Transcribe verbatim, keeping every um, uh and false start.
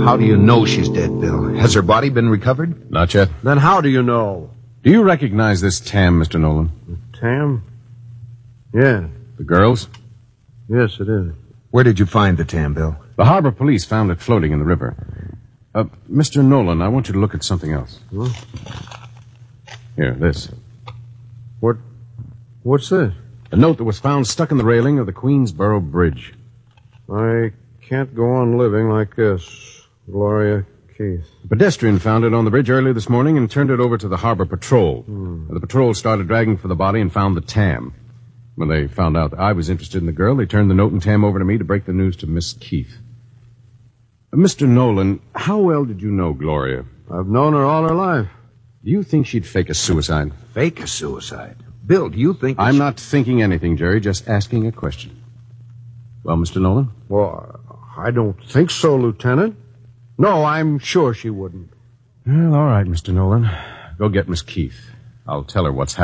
How do you know she's dead, Bill? Has her body been recovered? Not yet. Then how do you know? Do you recognize this Tam, Mister Nolan? Tam? Yeah. The girls? Yes, it is. Where did you find the Tam, Bill? The harbor police found it floating in the river. Uh, Mister Nolan, I want you to look at something else. Huh? Here, this. What? What's this? A note that was found stuck in the railing of the Queensboro Bridge. I can't go on living like this, Gloria Keith. A pedestrian found it on the bridge early this morning and turned it over to the harbor patrol. Hmm. The patrol started dragging for the body and found the Tam. When they found out that I was interested in the girl, they turned the note and Tam over to me to break the news to Miss Keith. Uh, Mister Nolan, how well did you know Gloria? I've known her all her life. Do you think she'd fake a suicide? Fake a suicide? Bill, do you think... I'm she... not thinking anything, Jerry, just asking a question. Well, Mister Nolan? Well, I don't think so, Lieutenant. No, I'm sure she wouldn't. Well, all right, Mister Nolan. Go get Miss Keith. I'll tell her what's happening.